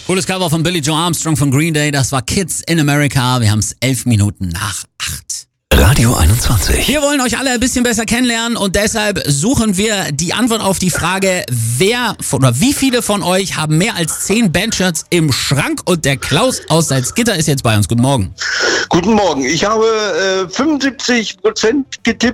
Cooles Cover von Billie Joe Armstrong von Green Day. Das war Kids in America. Wir haben es 11 Minuten nach 8. Radio 21. Wir wollen euch alle ein bisschen besser kennenlernen und deshalb suchen wir die Antwort auf die Frage, wie viele von euch haben mehr als 10 Bandshirts im Schrank? Und der Klaus aus Salzgitter ist jetzt bei uns. Guten Morgen. Guten Morgen. Ich habe 75% getippt